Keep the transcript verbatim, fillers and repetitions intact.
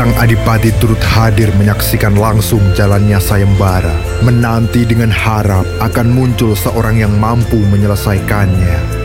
Sang Adipati turut hadir menyaksikan langsung jalannya sayembara, menanti dengan harap akan muncul seorang yang mampu menyelesaikannya.